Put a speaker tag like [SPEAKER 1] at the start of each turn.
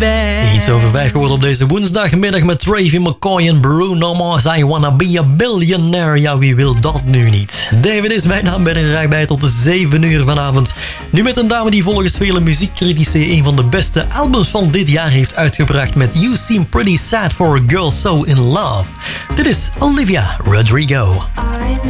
[SPEAKER 1] baby.
[SPEAKER 2] Iets over 5 geworden op deze woensdagmiddag met Travie McCoy en Bruno Mars. I wanna be a billionaire. Ja, wie wil dat nu niet? David is mijn naam, ben er bij tot de 7 uur vanavond. Nu met een dame die volgens vele muziekcritici een van de beste albums van dit jaar heeft uitgebracht met You Seem Pretty Sad for a Girl So in Love. Dit is Olivia Rodrigo.
[SPEAKER 3] I